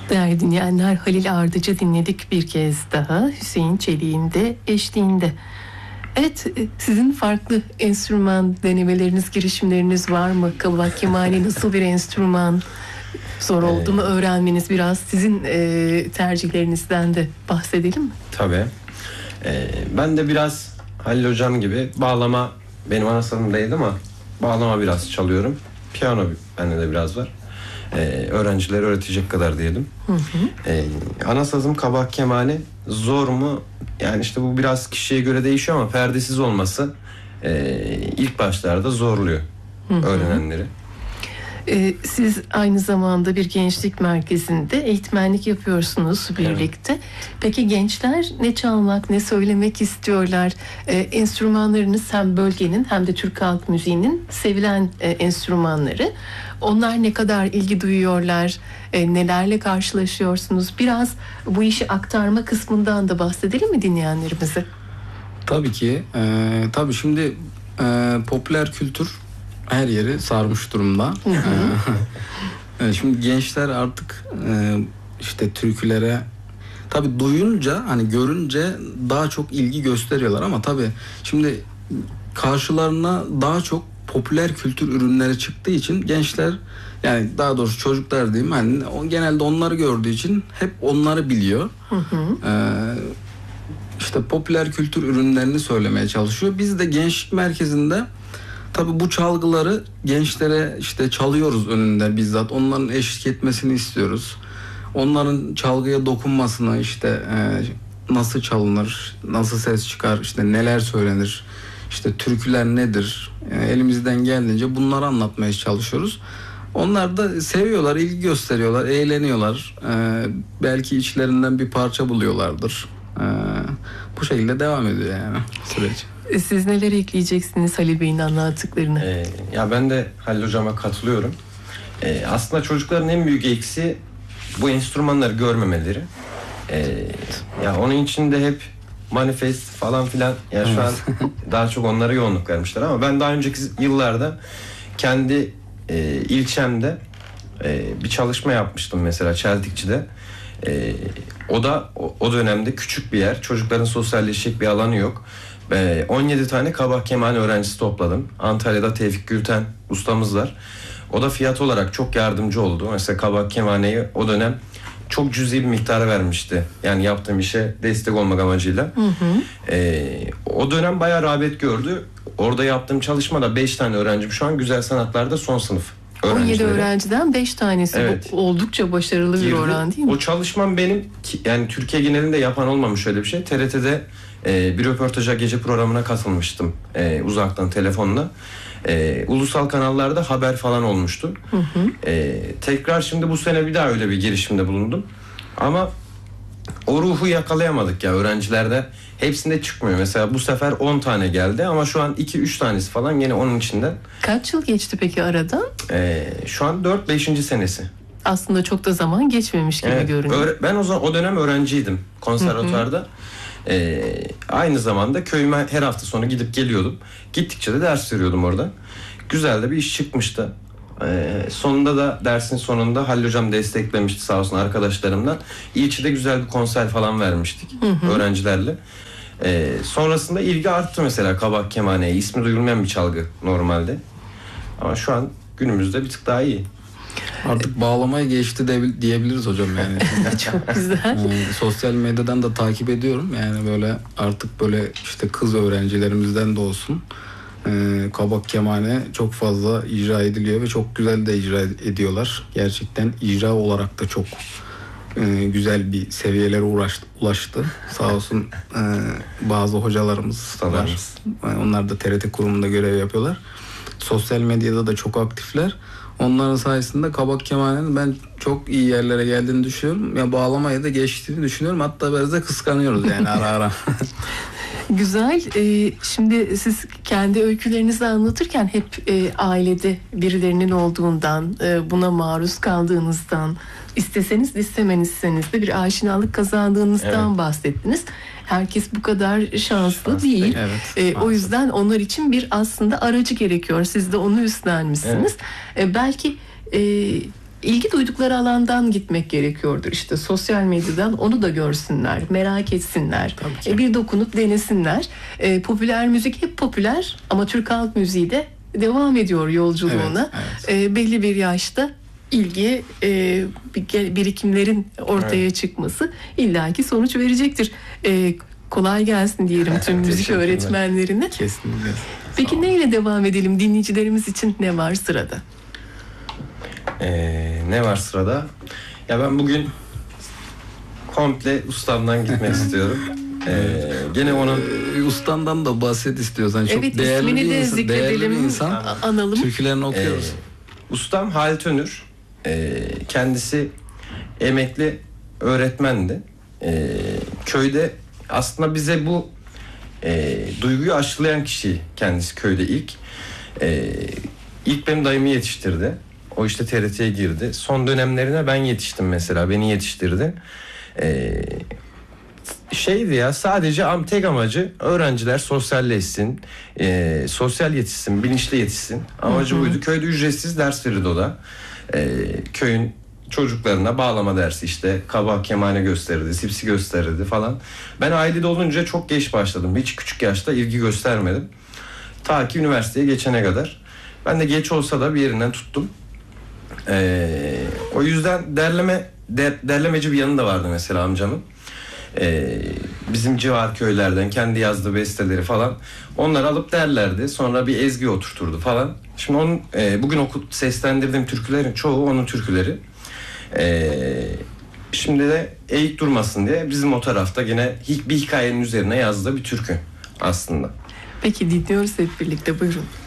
Değerli dinleyenler, Halil Ardıç'ı dinledik bir kez daha Hüseyin Çelik'in de eşliğinde. Evet, sizin farklı enstrüman denemeleriniz, girişimleriniz var mı? Kabak kemani nasıl bir enstrüman? Zor oldu mu öğrenmeniz? Biraz sizin tercihlerinizden de bahsedelim mi? Tabii. Ben de biraz Halil Hocam gibi bağlama benim ana sanımdaydı ama bağlama biraz çalıyorum. Piyano bende de biraz var. Öğrencilere öğretecek kadar diyelim. Ana sazım kabak kemani. Zor mu? Yani işte bu biraz kişiye göre değişiyor ama perdesiz olması ilk başlarda zorluyor öğrenenleri. Siz aynı zamanda bir gençlik merkezinde eğitmenlik yapıyorsunuz birlikte. Evet. Peki gençler ne çalmak, ne söylemek istiyorlar? Enstrümanlarınız hem bölgenin hem de Türk halk müziğinin sevilen enstrümanları. Onlar ne kadar ilgi duyuyorlar? Nelerle karşılaşıyorsunuz? Biraz bu işi aktarma kısmından da bahsedelim mi dinleyenlerimize? Tabii ki. Tabii şimdi popüler kültür her yeri sarmış durumda. Şimdi gençler artık işte türkülere tabii duyunca, hani görünce daha çok ilgi gösteriyorlar ama tabii şimdi karşılarına daha çok popüler kültür ürünleri çıktığı için gençler, yani daha doğrusu çocuklar diyeyim, hani genelde onları gördüğü için hep onları biliyor. İşte popüler kültür ürünlerini söylemeye çalışıyor. Biz de gençlik merkezinde tabii bu çalgıları gençlere işte çalıyoruz önünde bizzat. Onların eşlik etmesini istiyoruz. Onların çalgıya dokunmasını, işte nasıl çalınır, nasıl ses çıkar, işte neler söylenir, işte türküler nedir, elimizden geldiğince bunları anlatmaya çalışıyoruz. Onlar da seviyorlar, ilgi gösteriyorlar, eğleniyorlar. Belki içlerinden bir parça buluyorlardır. Bu şekilde devam ediyor yani süreç. Siz neler ekleyeceksiniz Halil Bey'in anlattıklarına? Ya ben de Halil Hocam'a katılıyorum. Aslında çocukların en büyük eksiği bu enstrümanları görmemeleri. Ya onun için de hep manifest falan filan. Ya şu an daha çok onlara yoğunluk vermişler ama ben daha önceki yıllarda kendi ilçemde bir çalışma yapmıştım mesela Çeltikçi'de. O da o dönemde küçük bir yer. Çocukların sosyalleşecek bir alanı yok. 17 tane kabak kemani öğrencisi topladım. Antalya'da Tevfik Gülten ustamız var. O da fiyat olarak çok yardımcı oldu. Mesela kabak kemaneyi o dönem çok cüzi bir miktara vermişti. Yani yaptığım işe destek olmak amacıyla. O dönem bayağı rağbet gördü. Orada yaptığım çalışmada 5 tane öğrencim şu an güzel sanatlarda son sınıf. 17 öğrenciden 5 tanesi. Evet. Bu oldukça başarılı bir oran değil mi? O çalışmam benim, yani Türkiye genelinde yapan olmamış öyle bir şey. TRT'de bir röportaja, gece programına katılmıştım uzaktan telefonla. Ulusal kanallarda haber falan olmuştu. Tekrar şimdi bu sene bir daha öyle bir girişimde bulundum. Ama o ruhu yakalayamadık ya öğrencilerde. Hepsinde çıkmıyor. Mesela bu sefer 10 tane geldi ama şu an 2-3 tanesi falan yine onun içinden. Kaç yıl geçti peki aradan? Şu an 4-5. senesi. Aslında çok da zaman geçmemiş gibi görünüyor. Ben o dönem öğrenciydim konservatuvarda. Aynı zamanda köyüme her hafta sonu gidip geliyordum. Gittikçe de ders veriyordum orada. Güzel de bir iş çıkmıştı. Sonunda da dersin sonunda Halil Hocam desteklemişti sağ olsun arkadaşlarımdan. İlçede güzel bir konser falan vermiştik öğrencilerle. Sonrasında ilgi arttı mesela kabak kemaneye. İsmi duyulmayan bir çalgı normalde. Ama şu an günümüzde bir tık daha iyi. Artık bağlamaya geçti diyebiliriz hocam yani. Çok güzel. Sosyal medyadan da takip ediyorum. Yani böyle artık böyle işte kız öğrencilerimizden de olsun. Kabak kemane çok fazla icra ediliyor ve çok güzel de icra ediyorlar. Gerçekten icra olarak da çok güzel bir seviyelere ulaştı. Sağ olsun bazı hocalarımız var. Onlar da TRT kurumunda görev yapıyorlar. Sosyal medyada da çok aktifler. Onların sayesinde kabak kemanenin ben çok iyi yerlere geldiğini düşünüyorum. Ya bağlamaya da geçtiğini düşünüyorum. Hatta biraz da kıskanıyoruz yani ara ara. Güzel. Şimdi siz kendi öykülerinizi anlatırken hep ailede birilerinin olduğundan, buna maruz kaldığınızdan, isteseniz de istemenirseniz de bir aşinalık kazandığınızdan bahsettiniz. Herkes bu kadar şanslı değil. Evet, o yüzden onlar için bir aslında aracı gerekiyor. Siz de onu üstlenmişsiniz. Belki ilgi duydukları alandan gitmek gerekiyordur. İşte sosyal medyadan onu da görsünler, merak etsinler, bir dokunup denesinler. Popüler müzik hep popüler ama Türk halk müziği de devam ediyor yolculuğuna. Belli bir yaşta ilgi, birikimlerin ortaya çıkması illaki sonuç verecektir. Kolay gelsin diyelim tüm müzik öğretmenlerine. Kesinlikle. Peki neyle devam edelim? Dinleyicilerimiz için ne var sırada? Ne var sırada? Ya ben bugün komple ustamdan gitmek istiyorum. Gene onun ustandan da bahset istiyorsan. Çok evet, değerli ismini de değerli bir zikredelim, insan. analım. Türkülerini okuyoruz. Ustam Halit Önür. Kendisi emekli öğretmendi. Köyde aslında bize bu duyguyu aşılayan kişi kendisi köyde ilk. İlk benim dayımı yetiştirdi. O işte TRT'ye girdi. Son dönemlerine ben yetiştim mesela. Beni yetiştirdi. Şeydi ya, sadece tek amacı öğrenciler sosyalleşsin, sosyal yetişsin, bilinçli yetişsin. Amacı buydu. Köyde ücretsiz ders verirdi o da. Köyün çocuklarına bağlama dersi, işte kabak kemane gösterirdi, sipsi gösterirdi falan. Ben ailede olunca çok geç başladım. Hiç küçük yaşta ilgi göstermedim. Ta ki üniversiteye geçene kadar. Ben de geç olsa da bir yerinden tuttum. O yüzden derlemeci bir yanı da vardı mesela amcamın. Bizim civar köylerden kendi yazdığı besteleri falan onları alıp derlerdi. Sonra bir ezgi oturturdu falan. Şimdi onun bugün seslendirdiğim türkülerin çoğu onun türküleri. Şimdi de eğik durmasın diye bizim o tarafta yine bir hikayenin üzerine yazdığı bir türkü aslında. Peki dinliyoruz hep birlikte, buyurun.